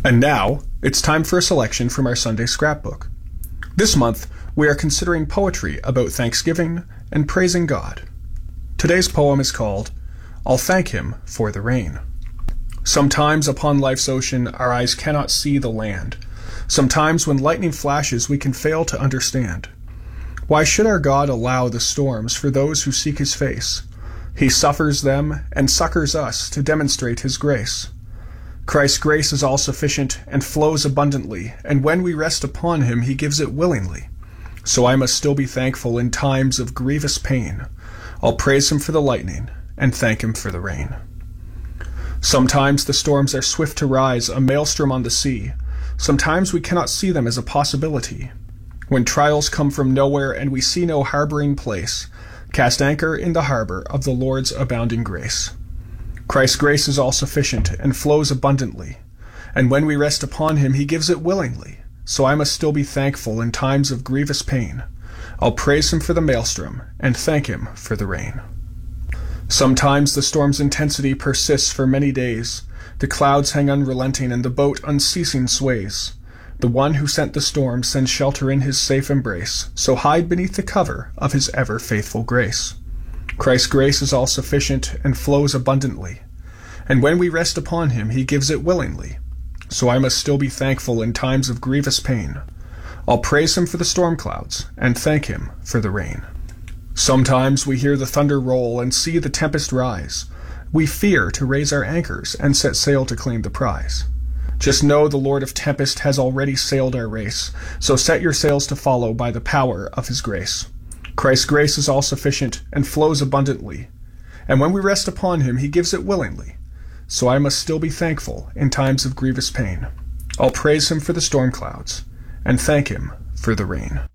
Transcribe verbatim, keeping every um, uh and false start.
And now, it's time for a selection from our Sunday scrapbook. This month, we are considering poetry about Thanksgiving and praising God. Today's poem is called, I'll Thank Him for the Rain. Sometimes upon life's ocean, our eyes cannot see the land. Sometimes when lightning flashes, we can fail to understand. Why should our God allow the storms for those who seek His face? He suffers them and succors us to demonstrate His grace. Christ's grace is all sufficient and flows abundantly, and when we rest upon Him, He gives it willingly. So I must still be thankful in times of grievous pain. I'll praise Him for the lightning and thank Him for the rain. Sometimes the storms are swift to rise, a maelstrom on the sea. Sometimes we cannot see them as a possibility. When trials come from nowhere and we see no harboring place, cast anchor in the harbor of the Lord's abounding grace. Christ's grace is all sufficient and flows abundantly, and when we rest upon Him, He gives it willingly. So I must still be thankful in times of grievous pain. I'll praise Him for the maelstrom and thank Him for the rain. Sometimes the storm's intensity persists for many days. The clouds hang unrelenting and the boat unceasing sways. The One who sent the storm sends shelter in His safe embrace, so hide beneath the cover of His ever-faithful grace. Christ's grace is all sufficient and flows abundantly, and when we rest upon Him, He gives it willingly. So I must still be thankful in times of grievous pain. I'll praise Him for the storm clouds and thank Him for the rain. Sometimes we hear the thunder roll and see the tempest rise. We fear to raise our anchors and set sail to claim the prize. Just know the Lord of tempest has already sailed our race, so set your sails to follow by the power of His grace. Christ's grace is all sufficient and flows abundantly, and when we rest upon Him, He gives it willingly. So I must still be thankful in times of grievous pain. I'll praise Him for the storm clouds and thank Him for the rain.